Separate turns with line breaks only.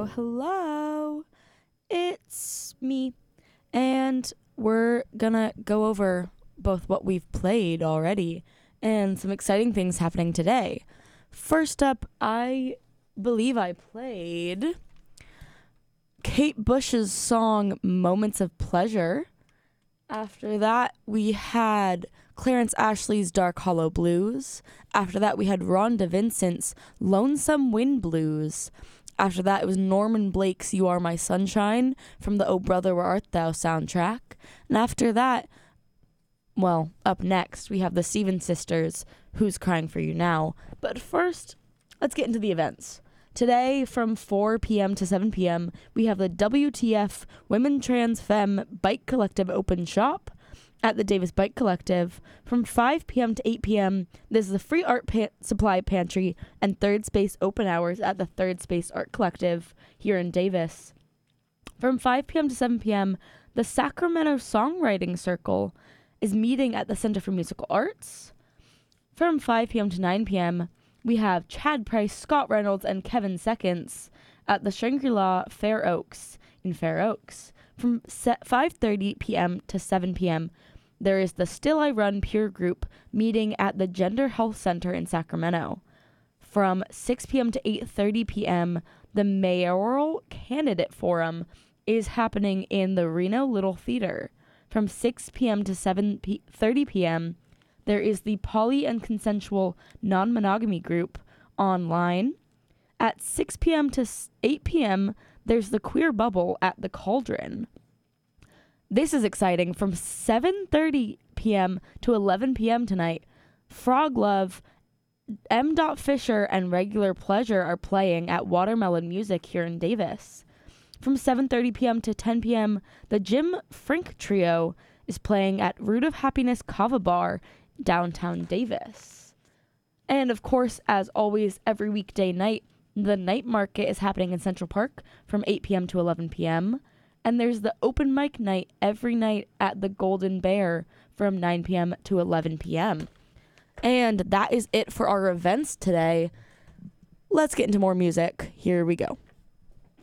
hello. It's me. And we're gonna go over both what we've played already and some exciting things happening today. First up, I believe I played Kate Bush's song Moments of Pleasure. After that, we had Clarence Ashley's Dark Hollow Blues. After that, we had Rhonda Vincent's Lonesome Wind Blues. After that, it was Norman Blake's You Are My Sunshine from the Oh Brother, Where Art Thou soundtrack. And after that, well, up next, we have the Stevens Sisters, Who's Crying for You Now. But first, let's get into the events. Today, from 4 p.m. to 7 p.m., we have the WTF Women Trans Femme Bike Collective Open Shop at the Davis Bike Collective. From 5 p.m. to 8 p.m., this is the Free Art Supply Pantry and Third Space Open Hours at the Third Space Art Collective here in Davis. From 5 p.m. to 7 p.m., the Sacramento Songwriting Circle is meeting at the Center for Musical Arts. From 5 p.m. to 9 p.m., we have Chad Price, Scott Reynolds, and Kevin Seconds at the Shangri-La Fair Oaks in Fair Oaks. From 5:30 p.m. to 7 p.m., there is the Still I Run peer group meeting at the Gender Health Center in Sacramento. From 6 p.m. to 8:30 p.m., the Mayoral Candidate Forum is happening in the Reno Little Theater. From 6 p.m. to 7:30 p.m., there is the Poly and Consensual Non-Monogamy group online. At 6 p.m. to 8 p.m., there's the Queer Bubble at the Cauldron. This is exciting. From 7:30 p.m. to 11 p.m. tonight, Frog Love, M. Fisher, and Regular Pleasure are playing at Watermelon Music here in Davis. From 7:30 p.m. to 10 p.m., the Jim Frink Trio is playing at Root of Happiness Kava Bar, downtown Davis. And of course, as always, every weekday night, the night market is happening in Central Park from 8 p.m. to 11 p.m. And there's the open mic night every night at the Golden Bear from 9 p.m. to 11 p.m. And that is it for our events today. Let's get into more music. Here we go.